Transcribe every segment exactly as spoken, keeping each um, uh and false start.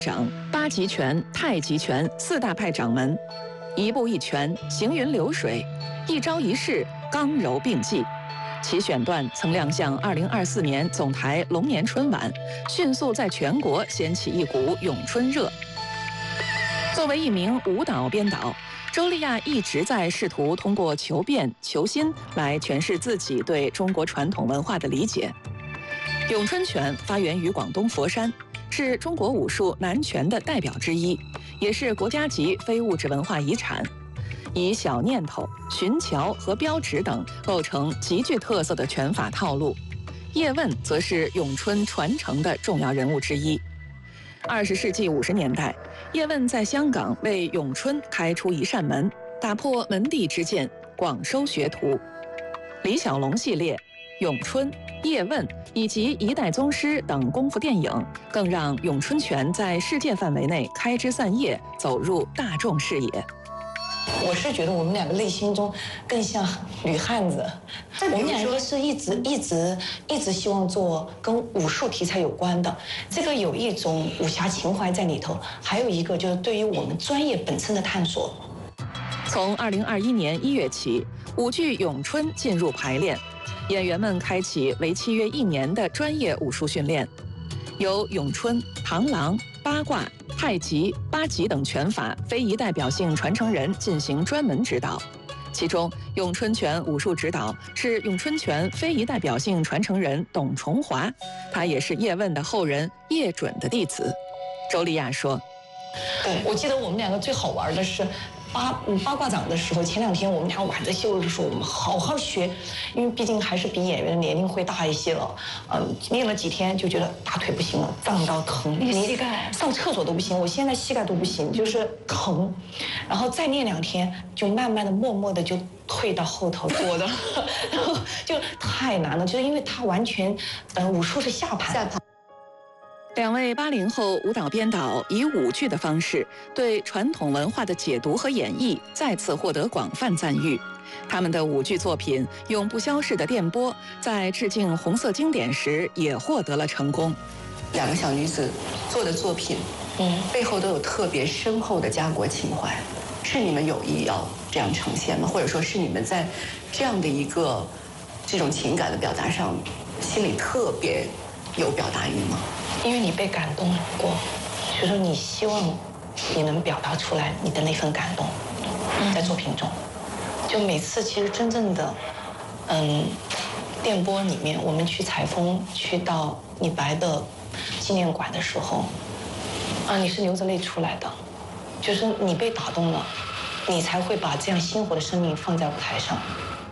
掌、八极拳、太极拳四大派掌门，一步一拳，行云流水，一招一式，刚柔并济。其选段曾亮相二零二四年总台龙年春晚，迅速在全国掀起一股咏春热。作为一名舞蹈编导，周丽亚一直在试图通过求变、求新来诠释自己对中国传统文化的理解。咏春拳发源于广东佛山，是中国武术南拳的代表之一，也是国家级非物质文化遗产。以小念头、寻桥和标指等构成极具特色的拳法套路。叶问则是咏春传承的重要人物之一。二十世纪五十年代，叶问在香港为咏春开出一扇门，打破门第之见，广收学徒。李小龙系列、咏春、叶问以及一代宗师等功夫电影，更让咏春拳在世界范围内开枝散叶，走入大众视野。 我是觉得我们两个内心中更像女汉子，我们两个是一直一直一直希望做跟武术题材有关的，这个有一种武侠情怀在里头，还有一个就是对于我们专业本身的探索。 从二零二一年一月起，舞剧咏春进入排练，演员们开启为期约一年的专业武术训练，由咏春、螳螂、八卦、太极、八极等拳法非遗代表性传承人进行专门指导。其中，咏春拳武术指导是咏春拳非遗代表性传承人董崇华，他也是叶问的后人叶准的弟子。周丽亚说：“ 对，我记得我们两个最好玩的是。”八八卦掌的时候，前两天我们俩晚着休的时候，我们好好学，因为毕竟还是比演员的年龄会大一些了。嗯，练了几天就觉得大腿不行了，胀到疼， 你膝盖上厕所都不行，我现在膝盖都不行，就是疼。然后再练两天，就慢慢的、默默的就退到后头坐的，然后就太难了，就是因为他完全，呃，武术是下盘。 下盘。 两位八零后舞蹈编导以舞剧的方式对传统文化的解读和演绎再次获得广泛赞誉。他们的舞剧作品《永不消逝的电波》在致敬红色经典时也获得了成功。 两个小女子做的作品，嗯，背后都有特别深厚的家国情怀，是你们有意要这样呈现吗？或者说是你们在这样的一个这种情感的表达上，心里特别有表达欲吗？ 因为你被感动过，所以说你希望你能表达出来你的那份感动，在作品中。就每次其实真正的，嗯，电波里面，我们去采风，去到李白的纪念馆的时候，啊，你是流着泪出来的，就是你被打动了，你才会把这样鲜活的生命放在舞台上。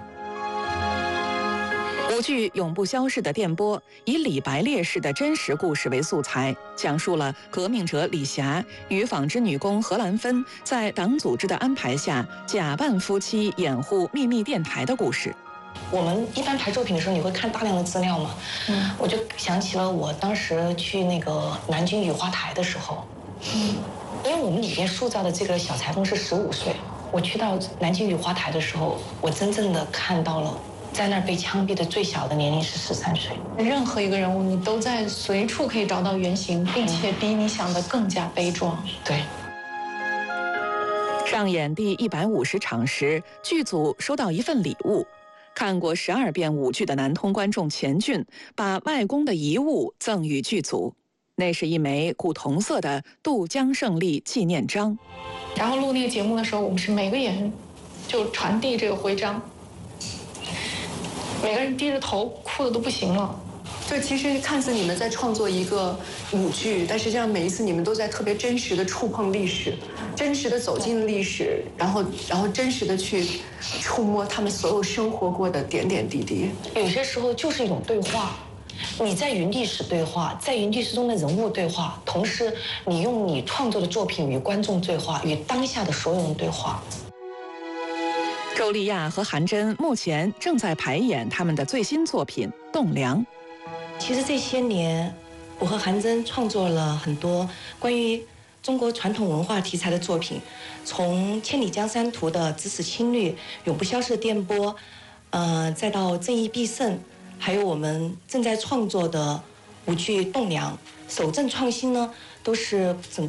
舞剧《永不消逝的电波》以李白烈士的真实故事为素材，讲述了革命者李霞与纺织女工何兰芬在党组织的安排下假扮夫妻掩护秘密电台的故事。 我们一般排作品的时候，你会看大量的资料嘛？嗯，我就想起了我当时去那个南京雨花台的时候，嗯，因为我们里边塑造的这个小裁缝是十五岁，我去到南京雨花台的时候，我真正的看到了。在那儿被枪毙的最小的年龄是十三岁。 任何一个人物，你都在随处可以找到原型，并且比你想的更加悲壮。 对。 上演第一百五十场时，剧组收到一份礼物。看过十二遍舞剧的南通观众钱俊，把外公的遗物赠予剧组。那是一枚古铜色的渡江胜利纪念章。 然后录那个节目的时候，我们是每个演员就传递这个徽章。每个人低着头，哭的都不行了。 就其实看似你们在创作一个舞剧，但实际上每一次你们都在特别真实的触碰历史，真实的走进历史，然后然后真实的去触摸他们所有生活过的点点滴滴。 有些时候就是一种对话，你在与历史对话，在与历史中的人物对话，同时你用你创作的作品与观众对话，与当下的所有人对话。 周丽亚和韩真目前正在排演他们的最新作品《栋梁》。 其实这些年，我和韩真创作了很多关于中国传统文化题材的作品，从《千里江山图》的咫尺青绿、永不消逝的电波，呃，再到正义必胜，还有我们正在创作的舞剧《栋梁》。守正创新呢， 都是怎么